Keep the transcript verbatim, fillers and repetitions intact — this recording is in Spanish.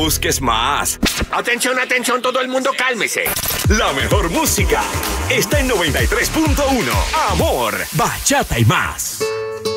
busques más. Atención, atención, todo el mundo cálmese. La mejor música está en noventa y tres punto uno. Amor, bachata y más.